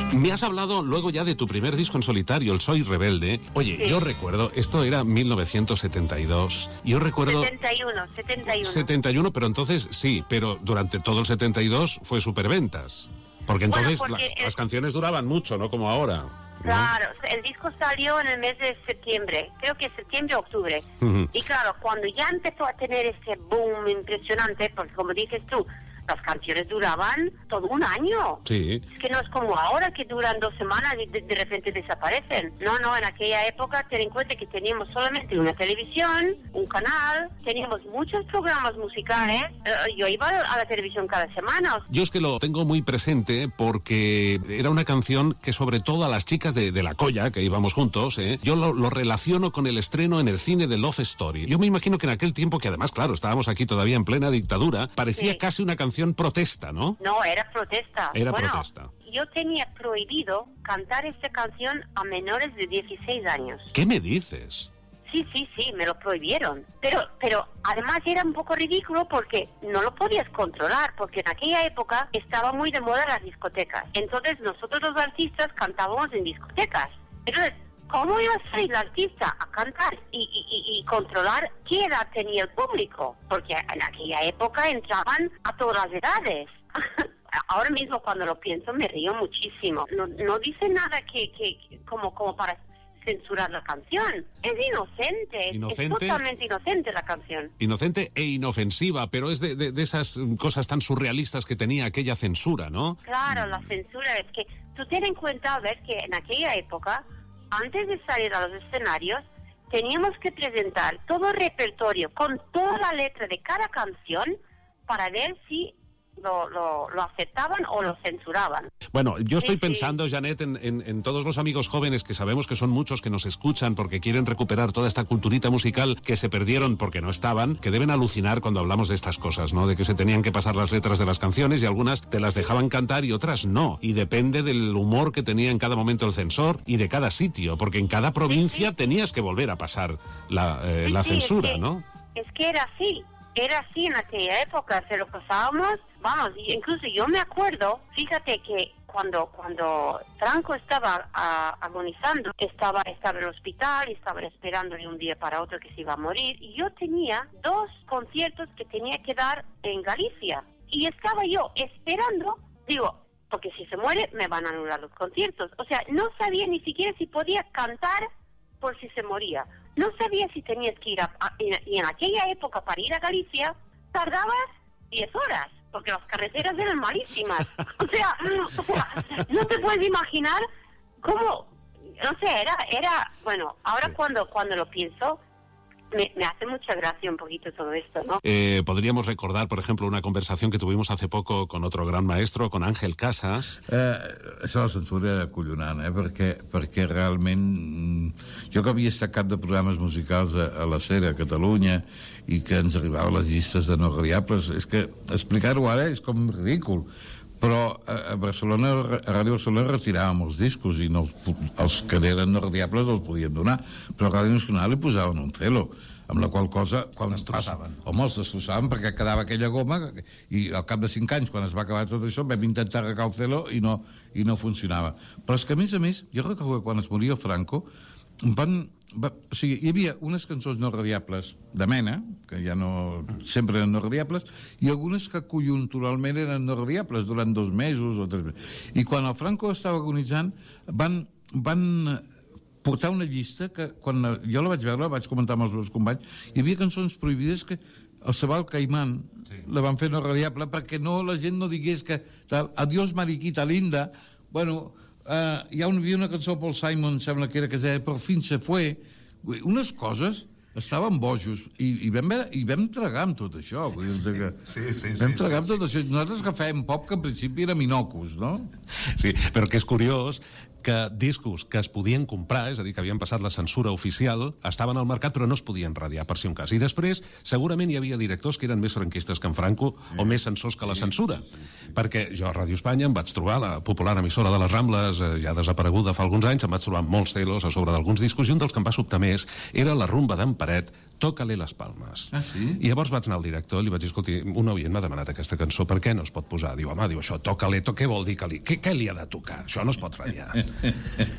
Me has hablado luego ya de tu primer disco en solitario, el Soy Rebelde. Oye, sí. Yo recuerdo, esto era 1972. Yo recuerdo... 71, pero entonces sí, pero durante todo el 72 fue superventas. Porque entonces las canciones duraban mucho, ¿no? Como ahora. Claro, el disco salió en el mes de septiembre, creo que septiembre o octubre. Y claro, cuando ya empezó a tener ese boom impresionante, porque como dices tú, las canciones duraban todo un año. Sí. Es que no es como ahora que duran 2 semanas y de repente desaparecen. No, en aquella época ten en cuenta que teníamos solamente una televisión, un canal, teníamos muchos programas musicales. Yo iba a la televisión cada semana. Yo es que lo tengo muy presente porque era una canción que sobre todo a las chicas de la colla, que íbamos juntos, yo lo relaciono con el estreno en el cine de Love Story. Yo me imagino que en aquel tiempo, que además, claro, estábamos aquí todavía en plena dictadura, parecía casi una canción protesta, ¿no? No, era protesta. Protesta. Yo tenía prohibido cantar esta canción a menores de 16 años. ¿Qué me dices? Sí, me lo prohibieron. Pero además era un poco ridículo porque no lo podías controlar, porque en aquella época estaba muy de moda las discotecas. Entonces nosotros los artistas cantábamos en discotecas. Entonces, ¿cómo iba a salir el artista a cantar y controlar qué edad tenía el público? Porque en aquella época entraban a todas las edades. Ahora mismo cuando lo pienso me río muchísimo. No dice nada que como para censurar la canción. Es inocente. Es totalmente inocente la canción. Inocente e inofensiva, pero es de esas cosas tan surrealistas que tenía aquella censura, ¿no? Claro, la censura es que tú ten en cuenta, a ver, que en aquella época, antes de salir a los escenarios, teníamos que presentar todo el repertorio con toda la letra de cada canción para ver si lo aceptaban o lo censuraban. Bueno, yo estoy pensando, Janet, en todos los amigos jóvenes que sabemos que son muchos que nos escuchan porque quieren recuperar toda esta culturita musical que se perdieron porque no estaban, que deben alucinar cuando hablamos de estas cosas, ¿no? De que se tenían que pasar las letras de las canciones y algunas te las dejaban cantar y otras no. Y depende del humor que tenía en cada momento el censor y de cada sitio, porque en cada provincia tenías que volver a pasar la censura, ¿no? Es que era así. Era así en aquella época, se lo pasábamos, vamos, incluso yo me acuerdo, fíjate que cuando Franco estaba agonizando, estaba en el hospital y estaban esperando de un día para otro que se iba a morir, y yo tenía 2 conciertos que tenía que dar en Galicia, y estaba yo esperando, digo, porque si se muere me van a anular los conciertos, o sea, no sabía ni siquiera si podía cantar por si se moría. No sabía si tenías que ir y en aquella época para ir a Galicia tardabas 10 horas, porque las carreteras eran malísimas. O sea, no te puedes imaginar cómo, no sé, era bueno, ahora cuando lo pienso, me hace mucha gracia un poquito todo esto, ¿no? Podríamos recordar, por ejemplo, una conversación que tuvimos hace poco con otro gran maestro, con Àngel Casas. Això de la censura era acollonant, perquè realment jo que havia estat cap de programes musicals a la SER, a Catalunya, i que ens arribaven les llistes de no radiables, és que explicar-ho ara és com ridícul, però a Barcelona, a Ràdio Barcelona retiràvem els discos i no els que eren no radiables els podien donar, però a Ràdio Nacional li posaven un celo, amb la qual cosa quan els destrossaven perquè quedava aquella goma i al cap de 5 anys quan es va acabar tot això vam intentar arreglar el celo i no funcionava. Però és que a més jo recordo que quan es moria Franco o sigui, hi havia unes cançons no radiables de mena, que ja no sempre eren no radiables, i algunes que conjunturalment eren no radiables durant 2 mesos o 3 mesos. I quan el Franco estava agonitzant van portar una llista que quan jo la vaig veure, la vaig comentar amb els meus companys, hi havia cançons prohibides que el Sabal Caimán la van fer no radiable perquè la gent no digués que adiós mariquita linda. Bueno, hi havia una cançó Paul Simon, sembla que era que es deia Por fin se fue, unes coses estaven bojos i vam tragar amb tot això vam tragar amb tot això. Nosaltres que fèiem pop que en principi érem inocus, no? Sí, però que és curiós que discos que es podien comprar, és a dir, que havien passat la censura oficial, estaven al mercat però no es podien radiar, per si un cas. I després, segurament hi havia directors que eren més franquistes que en Franco o més censors que la censura. Perquè jo a Ràdio Espanya em vaig trobar, la popular emissora de les Rambles, ja desapareguda fa alguns anys, em vaig trobar molts telos a sobre d'alguns discos i un dels que em va sobtar més era la rumba d'en Peret Toca-le les palmes. Ah, sí? I llavors vaig anar al director i li vaig dir, escolti, un oient m'ha demanat aquesta cançó, per què no es pot posar? Diu, home, això, toca-le, què vol dir? Què li ha de tocar? Això no es pot ratllar.